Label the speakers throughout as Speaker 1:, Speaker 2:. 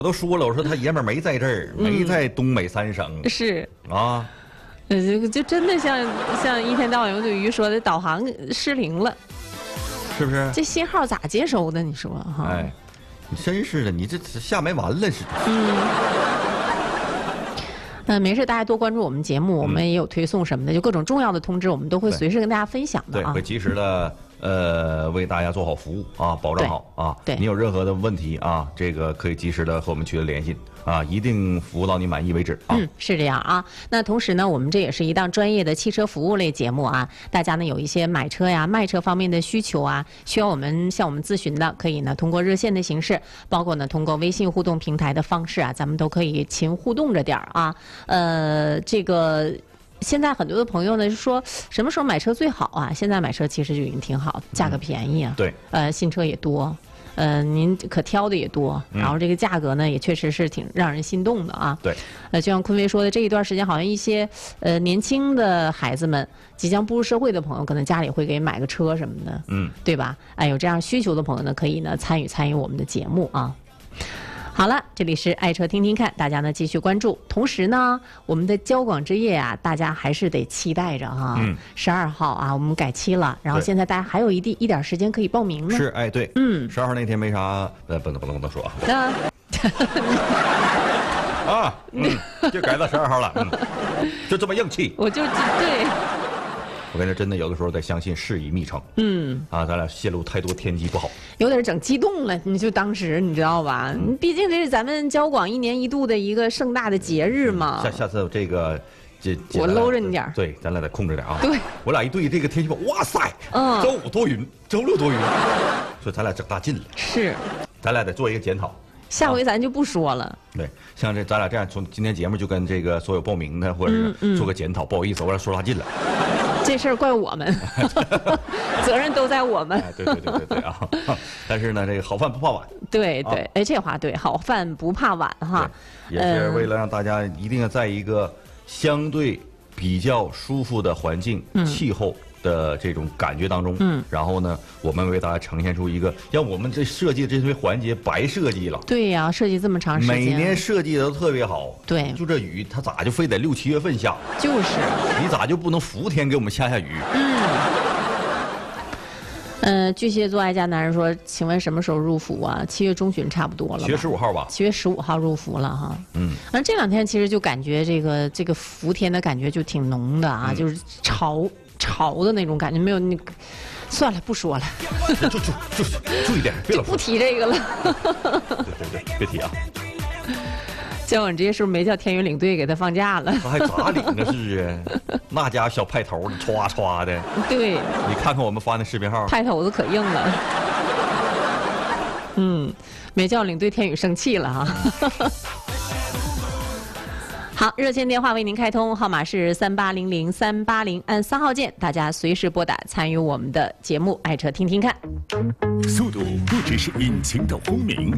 Speaker 1: 都说了，我说他爷们儿没在这儿，没在东北3省。
Speaker 2: 是
Speaker 1: 啊。
Speaker 2: 就真的像一天到晚有对鱼说的，导航失灵了，
Speaker 1: 是不是？
Speaker 2: 这信号咋接收的？你说哈？
Speaker 1: 哎，你真是的，你这下没完了似的。
Speaker 2: 没事，大家多关注我们节目，我们也有推送什么的，就各种重要的通知，我们都会随时跟大家分享的啊。
Speaker 1: 对，会及时的为大家做好服务啊，保障好啊。
Speaker 2: 对，
Speaker 1: 你有任何的问题啊，这个可以及时的和我们取得联系啊，一定服务到你满意为止啊。
Speaker 2: 是这样啊。那同时呢，我们这也是一档专业的汽车服务类节目啊，大家呢有一些买车呀、卖车方面的需求啊，需要向我们咨询的，可以呢通过热线的形式，包括呢通过微信互动平台的方式啊，咱们都可以勤互动着点儿啊。这个。现在很多的朋友呢说什么时候买车最好啊？现在买车其实就已经挺好，价格便宜啊。
Speaker 1: 对。
Speaker 2: 新车也多，您可挑的也多，然后这个价格呢也确实是挺让人心动的啊。
Speaker 1: 对。
Speaker 2: 就像坤威说的，这一段时间好像一些年轻的孩子们，即将步入社会的朋友，可能家里会给买个车什么的，对吧？哎，有这样需求的朋友呢，可以呢参与我们的节目啊。好了，这里是爱车听听看，大家呢继续关注。同时呢，我们的交广之夜啊，大家还是得期待着哈。12号啊，我们改期了，然后现在大家还有一点时间可以报名呢。
Speaker 1: 是，哎，对，12号那天没啥，不能说啊。啊，就改到12号了，就这么硬气。
Speaker 2: 我就对。
Speaker 1: 我跟你说，真的有的时候得相信事已密成。咱俩泄露太多天机不好。
Speaker 2: 有点整激动了，你就当时你知道吧？毕竟这是咱们交广1年1度的一个盛大的节日嘛。
Speaker 1: 下次这个
Speaker 2: 我搂着你点。
Speaker 1: 对，咱俩得控制点啊。
Speaker 2: 对，
Speaker 1: 我俩一对这个天气预报，哇塞，周5多云，周6多云，所以咱俩整大劲了。
Speaker 2: 是，
Speaker 1: 咱俩得做一个检讨。
Speaker 2: 下回咱就不说了。
Speaker 1: 对，像咱俩这样，从今天节目就跟这个所有报名的或者是做个检讨，不好意思，我俩说大劲了。
Speaker 2: 这事儿怪我们，责任都在我们。
Speaker 1: 对啊！但是呢，这个好饭不怕晚。
Speaker 2: 对，哎，这话对，好饭不怕晚哈。
Speaker 1: 也是为了让大家一定要在一个相对比较舒服的环境、气候的这种感觉当中，然后呢，我们为大家呈现出一个，让我们这设计这些环节白设计了。
Speaker 2: 对呀，设计这么长时间，
Speaker 1: 每年设计的都特别好。
Speaker 2: 对，
Speaker 1: 就这雨，它咋就非得6、7月份下？
Speaker 2: 就是，
Speaker 1: 你咋就不能伏天给我们下雨？
Speaker 2: 巨蟹座爱家男人说：“请问什么时候入伏啊？7月中旬差不多了。”7
Speaker 1: 月15号吧。
Speaker 2: 7月15号入伏了哈。那这2天其实就感觉这个伏天的感觉就挺浓的啊，就是潮的那种感觉，没有那个。算了，不说了。
Speaker 1: 就注意点，别老
Speaker 2: 不提这个了。
Speaker 1: 对，别提啊。
Speaker 2: 交广之夜是不是没叫天宇领队给他放假了？
Speaker 1: 他还咋领啊？是那家伙小派头的，歘的。对，你看看我们发那视频号，
Speaker 2: 派头子可硬了。没叫领队天宇生气了哈。好，热线电话为您开通，号码是3800-380，按3号键，大家随时拨打参与我们的节目，爱车听听看。
Speaker 3: 速度不只是引擎的轰鸣，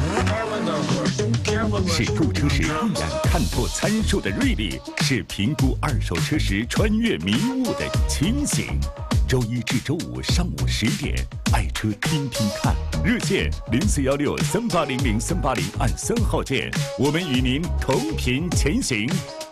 Speaker 3: 是购车时一眼看破参数的锐利，是评估二手车时穿越迷雾的清醒。周1至周5上午10点，爱车听听看，热线0416-3800-380，按3号键，我们与您同频前行。